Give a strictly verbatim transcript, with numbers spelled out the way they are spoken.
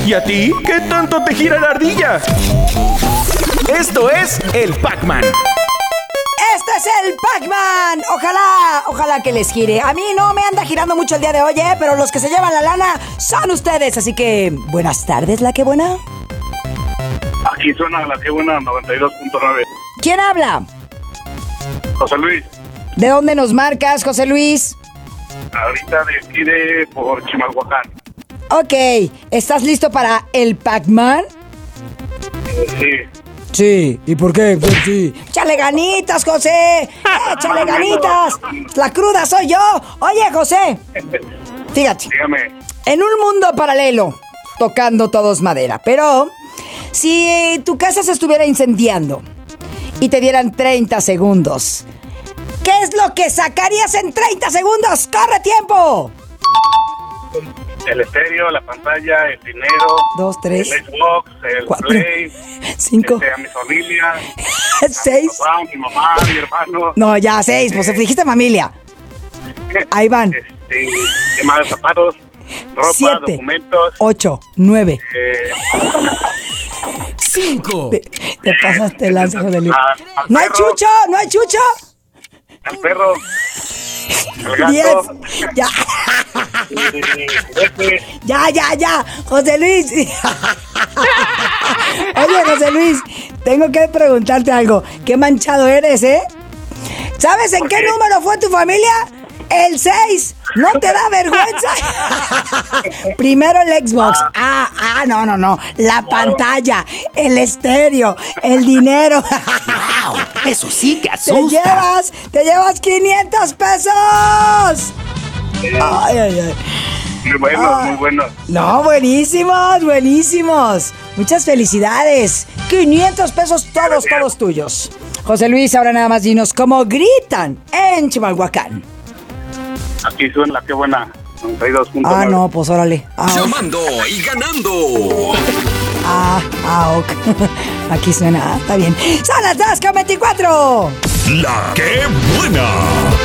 ¿Y a ti? ¿Qué tanto te gira la ardilla? Esto es el Pac-Man. ¡Este es el Pac-Man! Ojalá, ojalá que les gire. A mí no me anda girando mucho el día de hoy, ¿eh? Pero los que se llevan la lana son ustedes. Así que, buenas tardes, ¿la que buena? Aquí suena la que buena noventa y dos punto nueve. ¿Quién habla? José Luis, ¿De dónde nos marcas, José Luis? ahorita de aquí de por Chimalhuacán. Ok, ¿estás listo para el Pac-Man? Sí. Sí, ¿y por qué? Pues sí. ¡Échale ganitas, José! ¡Échale ganitas! ¡La cruda soy yo! Oye, José, fíjate, Dígame. en un mundo paralelo, tocando todos madera, pero si tu casa se estuviera incendiando y te dieran treinta segundos, ¿qué es lo que sacarías en treinta segundos? ¡Corre tiempo! El estéreo, la pantalla, el dinero. Dos, tres, El Xbox, el cuatro, Play. cinco, este, a mi familia. seis. A mi papá, mi mamá, mi hermano. No, ya, seis, pues dijiste familia. Ahí van. Este, tema de zapatos, ropa, Siete, documentos. ocho, nueve. Eh, Cinco. Te, te pasaste lanza, José Luis. a- al ¡No hay perro, chucho! ¡No hay chucho! al perro. Al Diez. gato. Ya, y este, ya, ya, ya. José Luis. Oye, José Luis, tengo que preguntarte algo. Qué manchado eres, ¿eh? ¿Sabes en ¿Por qué qué? número fue tu familia? El seis. ¿No te da vergüenza? Primero el Xbox. Ah, ah, no, no, no. La pantalla, el estéreo, el dinero. ¡Wow! Eso sí que Te asusta. llevas, te llevas quinientos pesos. Ay, ay, ay. muy buenos, Ah. muy buenos. No, buenísimos, buenísimos. Muchas felicidades. quinientos pesos todos, todos tuyos. José Luis, ahora nada más dinos cómo gritan en Chimalhuacán. Aquí suena la que buena noventa y dos punto nueve. Ah, no, pues órale. Ah, ok. Llamando y ganando. ah, ah, ok. Aquí suena, ah, está bien. Son las dos con veinticuatro. La que buena.